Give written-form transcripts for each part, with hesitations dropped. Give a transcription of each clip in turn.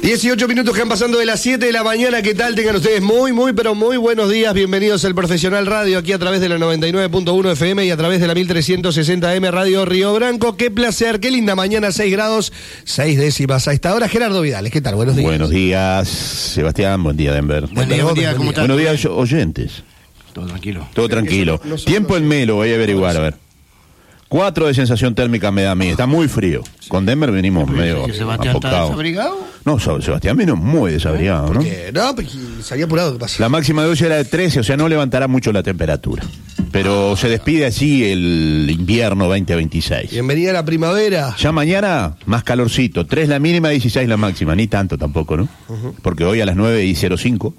18 minutos que han pasando de las 7 de la mañana. ¿Qué tal? Tengan ustedes pero muy buenos días. Bienvenidos al Profesional Radio, aquí a través de la 99.1 FM y a través de la 1360M Radio Río Branco. Qué placer, qué linda mañana, 6 grados, 6 décimas. A esta hora, Gerardo Vidales, ¿qué tal? Buenos días. Buenos días, Sebastián. Buen día, Denver. Buen día, ¿cómo estás? Buenos días, oyentes. Todo tranquilo. Todo tranquilo. Tiempo en Melo, voy a averiguar, a ver. 4 de sensación térmica me da a mí. Está muy frío. Con Denver venimos medio ¿Sebastián está apocados. desabrigado? No, Sebastián vino muy desabrigado, ¿no? No, porque se había apurado. ¿Qué pasa? La máxima de hoy era de 13, o sea, no levantará mucho la temperatura. Pero se despide así el invierno 2026. Bienvenida a la primavera. Ya mañana, más calorcito. 3 la mínima, 16 la máxima. Ni tanto tampoco, ¿no? Porque hoy a las 9:05.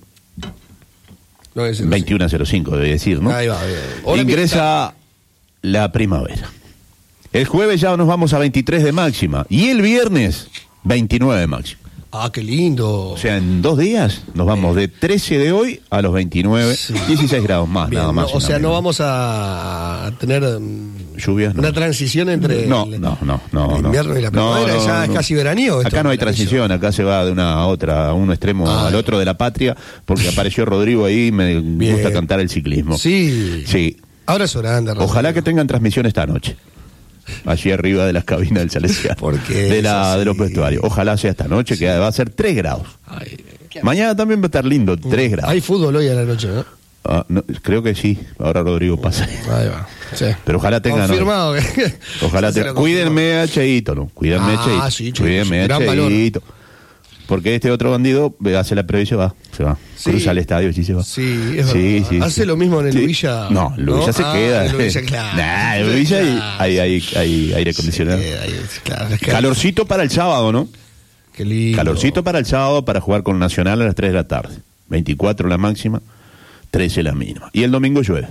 No, es 21:05, debe decir, ¿no? Ahí va, bien. Hola, ingresa la primavera. El jueves ya nos vamos a 23 de máxima. Y el viernes, 29 de máxima. Ah, qué lindo. O sea, en 2 días nos vamos de 13 de hoy a los 29, Sí. 16 grados más, Bien, nada más. no, o sea, no vamos a tener lluvias, no. una transición entre No. el invierno y la primavera. No, Ya es casi veraneo. Acá no hay transición, acá se va de una a otra, a un extremo al otro de la patria, porque apareció Rodrigo ahí y me gusta cantar el ciclismo. Sí. Sí. Abrazo grande, Rodrigo. Ojalá que tengan transmisión esta noche. Allí arriba de las cabinas del Salesiano. Porque de los vestuarios. Ojalá sea esta noche, que va a ser 3 grados. Ay, Mañana también va a estar lindo, 3 grados. hay fútbol hoy a la noche, ¿no? No, creo que sí. Ahora Rodrigo pasa. Ahí va. Sí. Pero ojalá tengan. Confirmado. Ojalá Se lo cuídenme a Cheito, ¿no? Cuídenme a Cheito. Sí, Cheito, Cuídenme a gran Cheito. Porque este otro bandido hace la previa y se va. Sí. Cruza el estadio y sí se va. Sí, es verdad. Sí. Hace lo mismo en el Villa. No, el Villa se queda. En el Villa, claro. Nah, en el Villa hay aire acondicionado. Claro, es que Calorcito para el sábado, ¿no? qué lindo. Calorcito para el sábado para jugar con Nacional a las 3 de la tarde. 24 la máxima, 13 la mínima. Y el domingo llueve.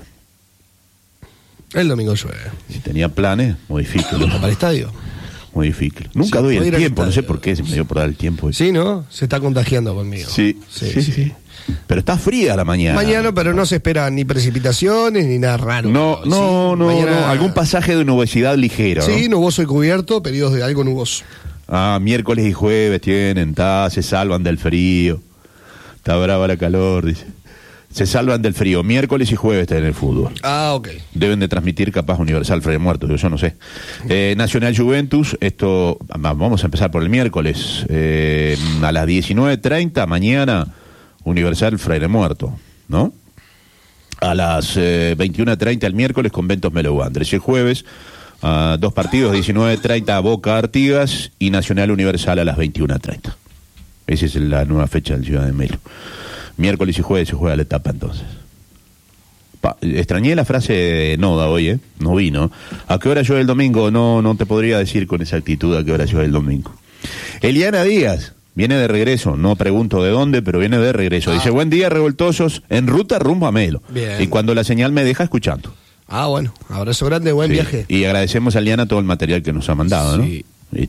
El domingo llueve. Si tenía planes, modifíquelo. ¿Para el estadio? Modifíquelo. Nunca Sí, doy puede ir el al tiempo, no sé estadio. por qué se me dio por dar el tiempo. Sí, ¿no? Se está contagiando conmigo. Sí. Pero está fría la mañana. Mañana, pero no se esperan ni precipitaciones ni nada raro. No. Mañana- Algún pasaje de nubosidad ligero. Sí, ¿no? nuboso y cubierto, periodos de algo nuboso. Miércoles y jueves se salvan del frío. Está brava la calor, dice. Se salvan del frío. Miércoles y jueves está en el fútbol. Ah, ok. Deben de transmitir capaz Universal Freddy Muerto, yo no sé. Nacional Juventus, esto vamos a empezar por el miércoles. A las 19:30 mañana, Universal Freire Muerto, ¿no? A las 21:30 el miércoles, Conventos Melo Wanderers. El jueves, 2 partidos, 19:30 Boca Artigas y Nacional Universal a las 21:30. Esa es la nueva fecha del Ciudad de Melo. Miércoles y jueves se juega la etapa entonces. Extrañé la frase de Noda hoy, no vino. ¿A qué hora llueve el domingo? No te podría decir con exactitud a qué hora llueve el domingo. Eliana Díaz viene de regreso, no pregunto de dónde, pero viene de regreso. Dice, buen día, revoltosos, en ruta rumbo a Melo. Bien. Y cuando la señal me deja, escuchando. Ah, bueno. Abrazo grande, buen Sí. viaje. Y agradecemos a Eliana todo el material que nos ha mandado, Sí. ¿no?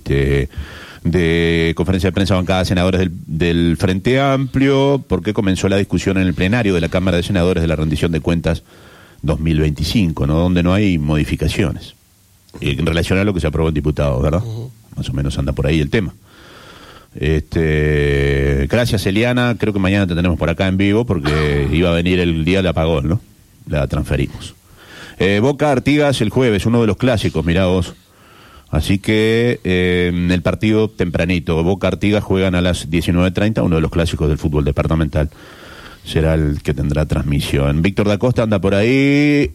De conferencia de prensa bancada de senadores del Frente Amplio, porque comenzó la discusión en el plenario de la Cámara de Senadores de la rendición de cuentas 2025, ¿no? Donde no hay modificaciones en relación a lo que se aprobó en diputados, ¿verdad? Más o menos anda por ahí el tema. Gracias, Eliana. Creo que mañana te tenemos por acá en vivo porque iba a venir el día del apagón, ¿no? La transferimos. Boca Artigas el jueves, uno de los clásicos, mirá vos. Así que en el partido tempranito, Boca Artigas juegan a las 19:30, uno de los clásicos del fútbol departamental. Será el que tendrá transmisión. Víctor da Costa anda por ahí.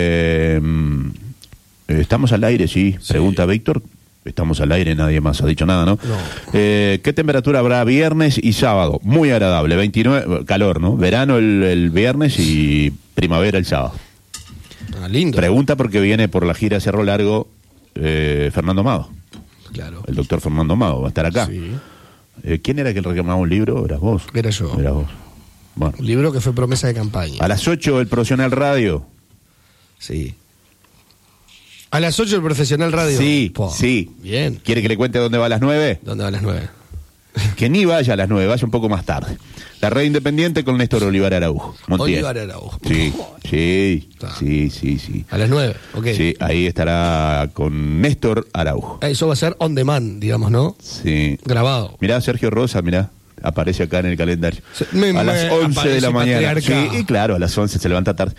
¿Estamos al aire? Sí. Pregunta Víctor. Estamos al aire, nadie más ha dicho nada, ¿no? No. ¿Qué temperatura habrá viernes y sábado? Muy agradable, 29, calor, ¿no? Verano el viernes y primavera el sábado. Ah, lindo. Pregunta porque viene por la gira Cerro Largo Fernando Mago. Claro. El doctor Fernando Mago va a estar acá. Sí. ¿Quién era que reclamaba un libro? ¿Eras vos? Era yo. Eras vos. Bueno. Un libro que fue promesa de campaña. A las 8 el Profesional Radio. Sí. A las 8 el Profesional Radio. Sí, Po. sí. Bien. ¿Quiere que le cuente dónde va a las 9? ¿Dónde va a las 9? Que ni vaya a las 9, vaya un poco más tarde. La Red Independiente con Néstor Olivar Araujo. Montiel. Olivar Araujo. Sí. Está. Sí. A las 9, ok. Sí, ahí estará con Néstor Araujo. Eso va a ser on demand, digamos, ¿no? Sí. Grabado. Mirá, Sergio Rosa, mirá. aparece acá en el calendario. A las 11 de la mañana. Sí, y claro, a las 11 se levanta tarde.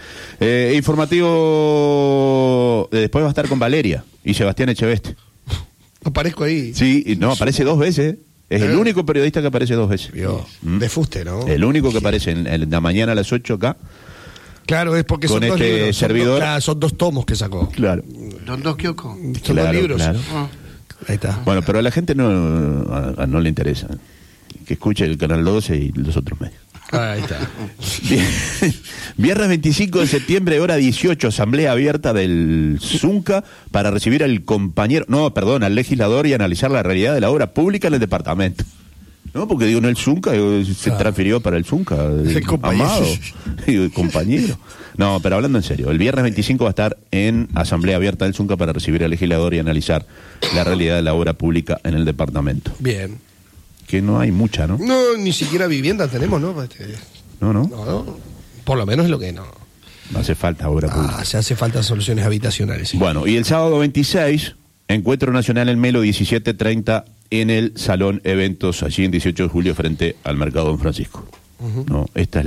Informativo, después va a estar con Valeria y Sebastián Echeveste. Aparezco ahí. Sí, no, aparece 2 veces. Es el único periodista que aparece 2 veces. De fuste, ¿no? El único que aparece en la mañana a las 8 acá. Claro, es porque con son este 2 libros. servidor. Son 2 tomos que sacó. Claro. Son 2 kioscos. Son 2 libros. Claro. Ahí está. Bueno, pero a la gente no le interesa. Que escuche el Canal 12 y los otros medios. Ahí está. Viernes 25 de septiembre, hora 18, asamblea abierta del Zunca para recibir al al legislador y analizar la realidad de la obra pública en el departamento. No, porque digo, no el Zunca, se transfirió para el Zunca, el amado, el compañero. No, pero hablando en serio, el viernes 25 va a estar en asamblea abierta del Zunca para recibir al legislador y analizar la realidad de la obra pública en el departamento. Bien. Que no hay mucha, ¿no? No, ni siquiera vivienda tenemos, ¿no? No. Por lo menos es lo que no. No hace falta obra pública. Se hace falta soluciones habitacionales. Sí. Bueno, y el sábado 26, Encuentro Nacional en Melo, 17:30, en el Salón Eventos, allí en 18 de julio, frente al Mercado Don Francisco. No, esta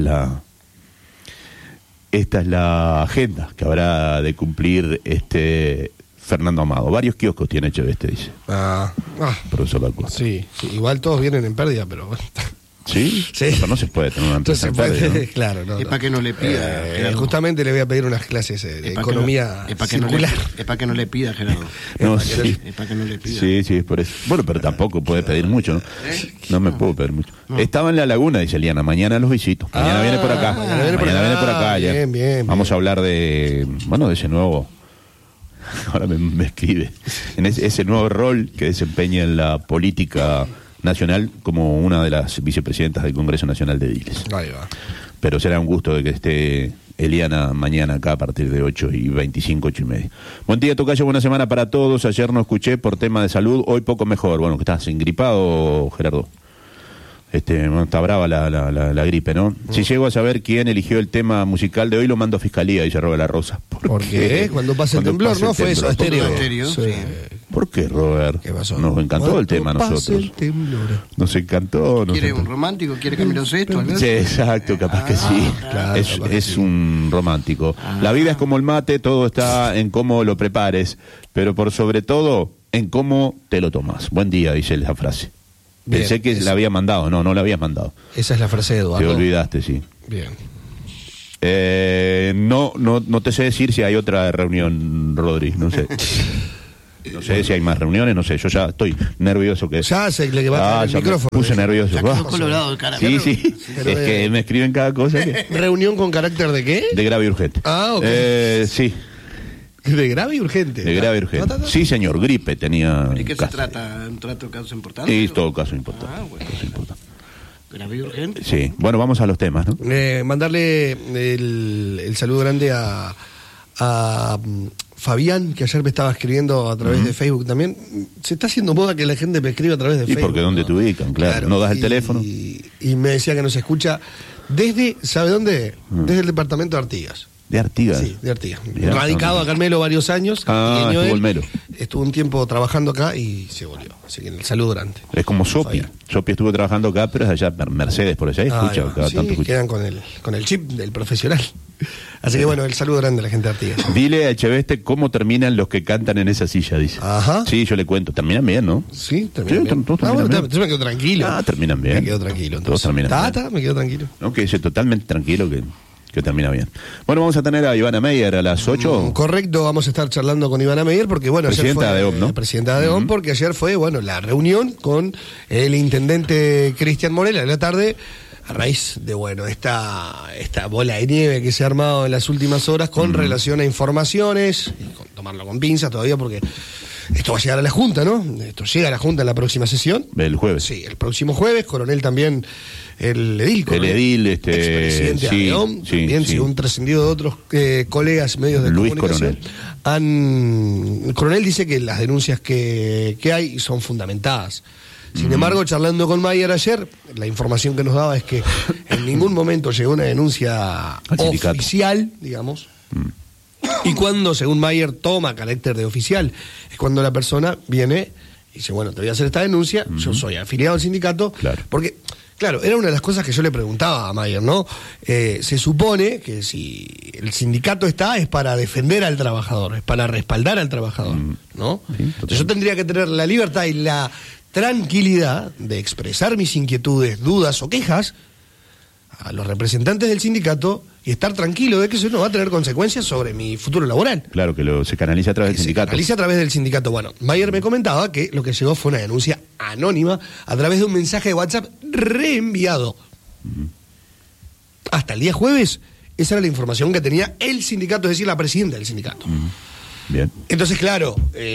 es la agenda que habrá de cumplir Fernando Amado. Varios kioscos tiene Echeveste, dice. Profesor Lacosta. Sí, igual todos vienen en pérdida, pero... ¿Sí? Pero no se puede tener una empresa en pérdida, ¿no? Claro, no. Es para que no le pida, Gerardo. Justamente le voy a pedir unas clases de economía circular. Es para que no le pida, Gerardo. Es para que no le pida. Sí, es por eso. Bueno, pero tampoco puede pedir mucho, ¿no? No me puedo pedir mucho. Estaba en La Laguna, dice Eliana, mañana los visito. Mañana viene por acá. Mañana viene por acá. Bien. Vamos a hablar de ese nuevo... Ahora me escribe. En ese nuevo rol que desempeña en la política nacional como una de las vicepresidentas del Congreso Nacional de Ediles. Ahí va. Pero será un gusto de que esté Eliana mañana acá a partir de 8:25, 8:30. Buen día, tocayo, buena semana para todos. Ayer no escuché por tema de salud, hoy poco mejor. Bueno, que estás engripado, Gerardo. Está brava la gripe, ¿no? Si llego a saber quién eligió el tema musical de hoy, lo mando a fiscalía, dice Robert La Rosa. ¿Por qué? Cuando pase el temblor, ¿no? Fue eso, estéreo. Sí. ¿Por qué, Robert? ¿Qué pasó? Nos encantó el tema a nosotros. Nos encantó. ¿Quiere un romántico? ¿Quiere Camilo Sesto? Sí, exacto, capaz que sí. Claro, es un romántico. La vida es como el mate, todo está en cómo lo prepares, pero por sobre todo en cómo te lo tomas. Buen día, dice la frase. Bien, pensé que la había mandado, no la habías mandado. Esa es la frase de Eduardo. Te olvidaste, sí. Bien. No te sé decir si hay otra reunión, Rodri, no sé. No sé si hay más reuniones, no sé, yo ya estoy nervioso. Ya sé que va a el micrófono. Me puse nervioso. Colorado, cara. Sí. Es que me escriben cada cosa. ¿Reunión con carácter de qué? De grave y urgente. Ok. Sí. ¿De grave y urgente? De grave y urgente. Sí, señor, gripe tenía. ¿Y qué se trata? ¿Un trato de caso importante? Sí, todo caso importante. Bueno. Caso importante. Grave y urgente. Sí, bueno, vamos a los temas, ¿no? Mandarle el saludo grande a Fabián, que ayer me estaba escribiendo a través de Facebook también. Se está haciendo moda que la gente me escriba a través de Facebook. Y porque ¿dónde te ubican? Claro, no das el teléfono. Y me decía que nos escucha desde, ¿sabe dónde? Desde el departamento de Artigas. De Artigas. Sí, de Artigas. Mirá, radicado acá en Melo varios años. Estuvo en Melo. Estuvo un tiempo trabajando acá y se volvió. Así que el saludo grande. Es como Sopi. Sopi estuvo trabajando acá, pero es allá Mercedes, por allá. Escucha, cada tanto escucha. Quedan con el chip del profesional. Así que bueno, el saludo grande a la gente de Artigas. Dile a Echeveste cómo terminan los que cantan en esa silla, dice. Ajá. Sí, yo le cuento. Terminan bien, ¿no? Sí, terminan bien. Yo me quedo tranquilo. Terminan bien. Me quedo tranquilo. Entonces. Todos terminan bien. Me quedo tranquilo. No, que totalmente tranquilo que termina bien. Bueno, vamos a tener a Ivana Meyer a las 8. Correcto, vamos a estar charlando con Ivana Meyer porque, bueno, presidenta ayer fue, de OM, ¿no? Presidenta de OM, porque ayer fue, la reunión con el intendente Cristian Morel a la tarde, a raíz de, esta bola de nieve que se ha armado en las últimas horas con relación a informaciones, y tomarlo con pinzas todavía porque esto va a llegar a la Junta, ¿no? Esto llega a la Junta en la próxima sesión. El jueves. Sí, el próximo jueves. Coronel también, el edil. Expresidente de OM, también, según trascendido de otros colegas medios de Luis comunicación. El Coronel dice que las denuncias que hay son fundamentadas. Sin embargo, charlando con Mayer ayer, la información que nos daba es que en ningún momento llegó una denuncia oficial, digamos. Y cuando, según Mayer, toma carácter de oficial, es cuando la persona viene y dice, te voy a hacer esta denuncia, yo soy afiliado al sindicato, claro. porque, Claro, era una de las cosas que yo le preguntaba a Mayer, ¿no? Se supone que si el sindicato está es para defender al trabajador, es para respaldar al trabajador, ¿no? Sí, entonces yo tendría que tener la libertad y la tranquilidad de expresar mis inquietudes, dudas o quejas a los representantes del sindicato y estar tranquilo de que eso no va a tener consecuencias sobre mi futuro laboral. Claro, que se canaliza a través del sindicato. Se canaliza a través del sindicato. Bueno, Mayer me comentaba que lo que llegó fue una denuncia anónima a través de un mensaje de WhatsApp reenviado. Hasta el día jueves, esa era la información que tenía el sindicato, es decir, la presidenta del sindicato. Bien. Entonces, claro,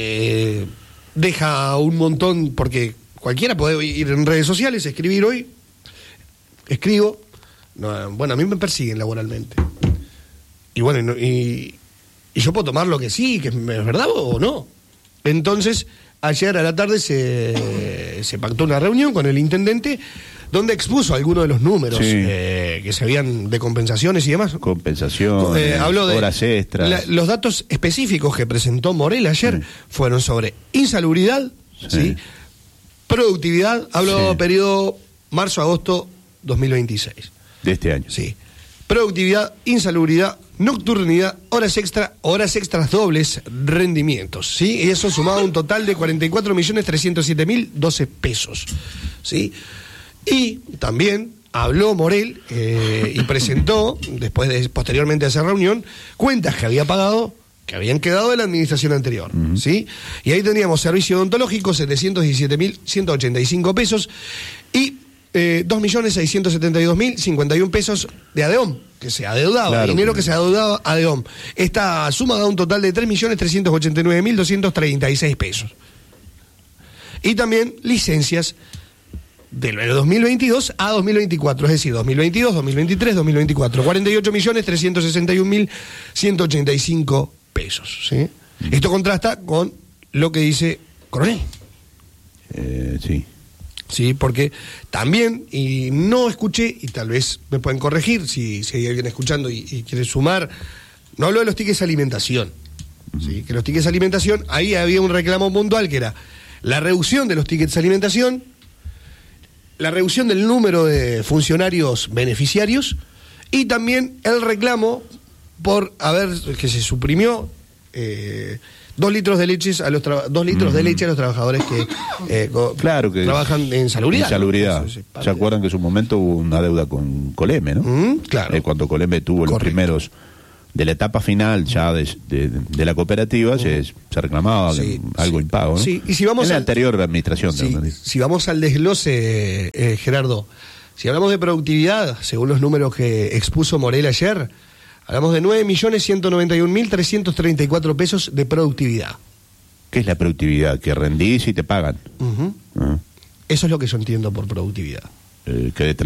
deja un montón, porque cualquiera puede ir en redes sociales, escribir hoy, escribo. No, bueno, a mí me persiguen laboralmente. Y bueno, y yo puedo tomar lo que sí, que es verdad o no. Entonces, ayer a la tarde se pactó una reunión con el intendente donde expuso algunos de los números que se habían de compensaciones y demás. Compensación, habló de horas extras. Los datos específicos que presentó Morel ayer fueron sobre insalubridad, ¿sí? Productividad, habló periodo marzo-agosto 2026. De este año. Sí. Productividad, insalubridad, nocturnidad, horas extras dobles, rendimientos, ¿sí? Y eso sumado a un total de 44.307.012 pesos, ¿sí? Y también habló Morel y presentó, posteriormente a esa reunión, cuentas que había pagado, que habían quedado de la administración anterior, ¿sí? Y ahí teníamos servicio odontológico, 717.185 pesos, y 2.672.051 pesos de ADEOM, que se adeudaba, claro, dinero que se adeudaba a ADEOM. Esta suma da un total de 3.389.236 pesos. Y también licencias del 2022 a 2024, es decir, 2022, 2023, 2024, 48.361.185 pesos, ¿sí? Esto contrasta con lo que dice Coronel. Sí. Sí, porque también, y no escuché, y tal vez me pueden corregir si hay alguien escuchando y quiere sumar, no hablo de los tickets de alimentación, ¿sí? Que los tickets de alimentación, ahí había un reclamo puntual que era la reducción de los tickets de alimentación, la reducción del número de funcionarios beneficiarios y también el reclamo por que se suprimió 2 litros de leche a los trabajadores que, claro que trabajan en salubridad. ¿Se acuerdan que en su momento hubo una deuda con Coleme, no? Claro. Cuando Coleme tuvo los primeros de la etapa final ya de la cooperativa, se reclamaba algo impago, ¿no? Sí. Y si vamos en la anterior administración. Si vamos al desglose, Gerardo, si hablamos de productividad, según los números que expuso Morel ayer, hablamos de 9.191.334 pesos de productividad. ¿Qué es la productividad? Que rendís y te pagan. Eso es lo que yo entiendo por productividad. Que